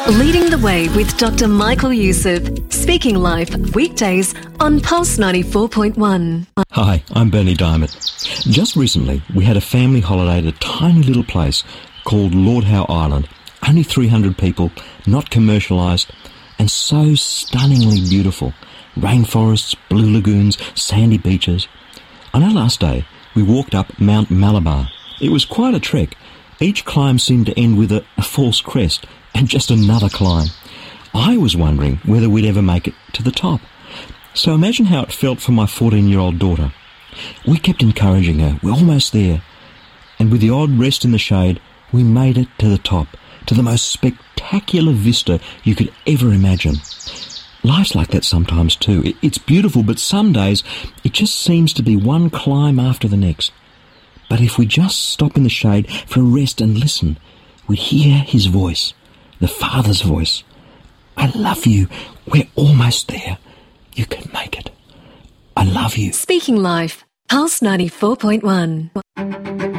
Leading the Way with Dr. Michael Youssef. Speaking Life, weekdays on Pulse 94.1. Hi, I'm Bernie Diamond. Just recently, we had a family holiday at a tiny little place called Lord Howe Island. Only 300 people, not commercialised, and so stunningly beautiful. Rainforests, blue lagoons, sandy beaches. On our last day, we walked up Mount Malabar. It was quite a trek. Each climb seemed to end with a false crest and just another climb. I was wondering whether we'd ever make it to the top. So imagine how it felt for my 14-year-old daughter. We kept encouraging her. We're almost there. And with the odd rest in the shade, we made it to the top, to the most spectacular vista you could ever imagine. Life's like that sometimes too. It's beautiful, but some days it just seems to be one climb after the next. But if we just stop in the shade for a rest and listen, we'd hear his voice, the Father's voice. I love you. We're almost there. You can make it. I love you. Speaking Life, Pulse 94.1.